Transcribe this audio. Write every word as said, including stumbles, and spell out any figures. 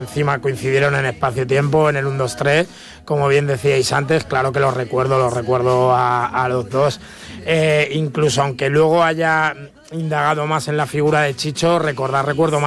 Encima coincidieron en espacio-tiempo, en el uno dos tres, como bien decíais antes, claro que los recuerdo, los recuerdo a, a los dos. Eh, incluso aunque luego haya indagado más en la figura de Chicho, recordar recuerdo más